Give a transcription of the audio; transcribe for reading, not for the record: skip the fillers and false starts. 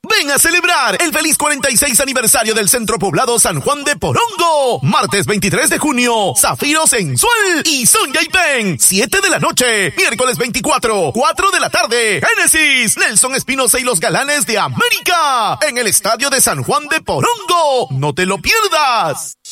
Ven a celebrar el feliz 46 aniversario del Centro Poblado San Juan de Porongo. Martes 23 de junio, Zafiro Sensual y Son Yaipen, 7 de la noche. Miércoles 24, 4 de la tarde. Génesis, Nelson Espinosa y los Galanes de América. En el Estadio de San Juan de Porongo. No te lo pierdas.